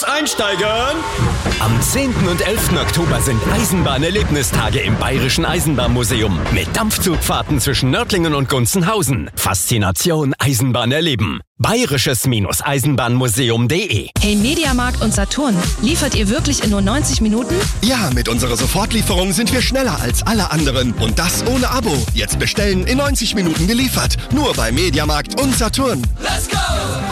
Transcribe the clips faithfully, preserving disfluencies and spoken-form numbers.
Los, einsteigen! Am zehnten und elften Oktober sind Eisenbahnerlebnistage im Bayerischen Eisenbahnmuseum mit Dampfzugfahrten zwischen Nördlingen und Gunzenhausen. Faszination Eisenbahn erleben. Bayerisches-Eisenbahnmuseum punkt de. Hey Mediamarkt und Saturn, liefert ihr wirklich in nur neunzig Minuten? Ja, mit unserer Sofortlieferung sind wir schneller als alle anderen. Und das ohne Abo. Jetzt bestellen, in neunzig Minuten geliefert. Nur bei Mediamarkt und Saturn. Let's go!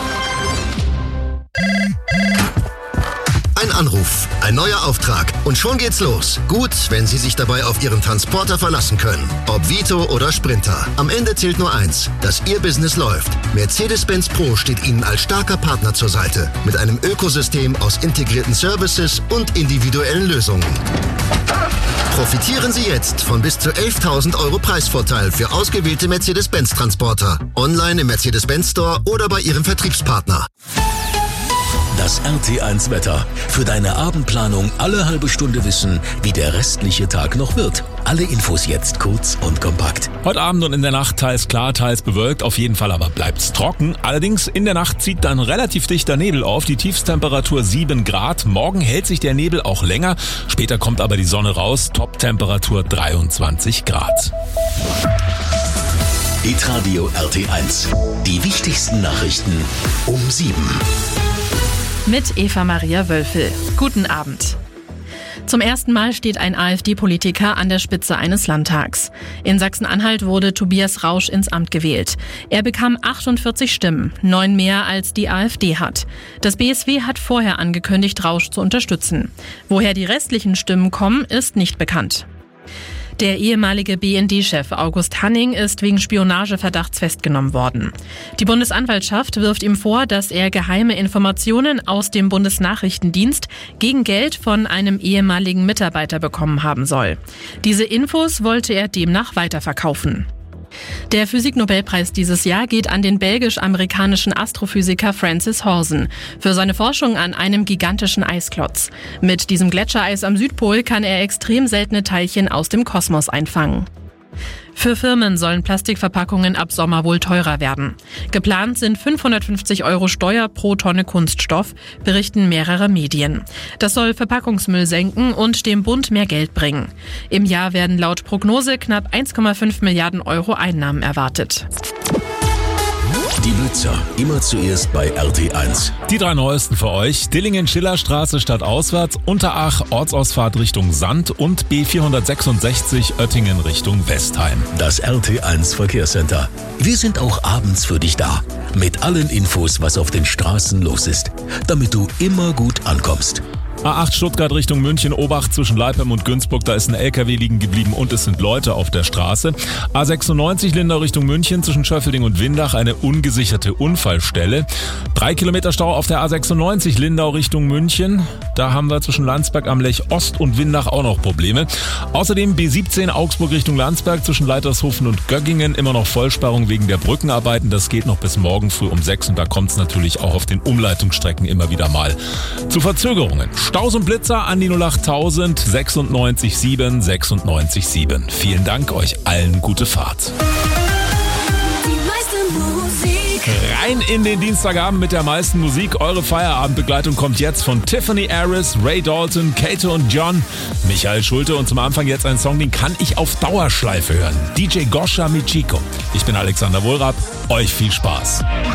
Ein Anruf, ein neuer Auftrag und schon geht's los. Gut, wenn Sie sich dabei auf Ihren Transporter verlassen können. Ob Vito oder Sprinter. Am Ende zählt nur eins, dass Ihr Business läuft. Mercedes-Benz Pro steht Ihnen als starker Partner zur Seite. Mit einem Ökosystem aus integrierten Services und individuellen Lösungen. Profitieren Sie jetzt von bis zu elftausend Euro Preisvorteil für ausgewählte Mercedes-Benz-Transporter. Online im Mercedes-Benz Store oder bei Ihrem Vertriebspartner. Das R T eins Wetter. Für deine Abendplanung alle halbe Stunde wissen, wie der restliche Tag noch wird. Alle Infos jetzt kurz und kompakt. Heute Abend und in der Nacht teils klar, teils bewölkt. Auf jeden Fall aber bleibt's trocken. Allerdings in der Nacht zieht dann relativ dichter Nebel auf. Die Tiefstemperatur sieben Grad. Morgen hält sich der Nebel auch länger. Später kommt aber die Sonne raus. Toptemperatur dreiundzwanzig Grad. Hitradio R T eins. Die wichtigsten Nachrichten um sieben. Mit Eva Maria Wölfel. Guten Abend. Zum ersten Mal steht ein AfD-Politiker an der Spitze eines Landtags. In Sachsen-Anhalt wurde Tobias Rausch ins Amt gewählt. Er bekam achtundvierzig Stimmen, neun mehr als die AfD hat. Das B S W hat vorher angekündigt, Rausch zu unterstützen. Woher die restlichen Stimmen kommen, ist nicht bekannt. Der ehemalige B N D-Chef August Hanning ist wegen Spionageverdachts festgenommen worden. Die Bundesanwaltschaft wirft ihm vor, dass er geheime Informationen aus dem Bundesnachrichtendienst gegen Geld von einem ehemaligen Mitarbeiter bekommen haben soll. Diese Infos wollte er demnach weiterverkaufen. Der Physiknobelpreis dieses Jahr geht an den belgisch-amerikanischen Astrophysiker Francis Horsen für seine Forschung an einem gigantischen Eisklotz. Mit diesem Gletschereis am Südpol kann er extrem seltene Teilchen aus dem Kosmos einfangen. Für Firmen sollen Plastikverpackungen ab Sommer wohl teurer werden. Geplant sind fünfhundertfünfzig Euro Steuer pro Tonne Kunststoff, berichten mehrere Medien. Das soll Verpackungsmüll senken und dem Bund mehr Geld bringen. Im Jahr werden laut Prognose knapp eins Komma fünf Milliarden Euro Einnahmen erwartet. Die Blitzer, immer zuerst bei R T eins. Die drei neuesten für euch. Dillingen-Schillerstraße stadtauswärts, Unterach Ortsausfahrt Richtung Sand und B vierhundertsechsundsechzig Oettingen Richtung Westheim. Das R T eins Verkehrscenter. Wir sind auch abends für dich da. Mit allen Infos, was auf den Straßen los ist. Damit du immer gut ankommst. A acht Stuttgart Richtung München, Obacht zwischen Leipheim und Günzburg, da ist ein L K W liegen geblieben und es sind Leute auf der Straße. A sechsundneunzig Lindau Richtung München zwischen Schöffelding und Windach, eine ungesicherte Unfallstelle. Drei Kilometer Stau auf der A sechsundneunzig Lindau Richtung München. Da haben wir zwischen Landsberg am Lech Ost und Windach auch noch Probleme. Außerdem B siebzehn Augsburg Richtung Landsberg zwischen Leitershofen und Göggingen, immer noch Vollsperrung wegen der Brückenarbeiten. Das geht noch bis morgen früh um sechs und da kommt es natürlich auch auf den Umleitungsstrecken immer wieder mal zu Verzögerungen. Staus und Blitzer an die null achttausend sechsundneunzig sieben sechsundneunzig sieben. Vielen Dank, euch allen gute Fahrt. Rein in den Dienstagabend mit der meisten Musik. Eure Feierabendbegleitung kommt jetzt von Tiffany Harris, Ray Dalton, Kato und John, Michael Schulte und zum Anfang jetzt ein Song, den kann ich auf Dauerschleife hören. D J Goscha mit Chico. Ich bin Alexander Wohlrab. Euch viel Spaß.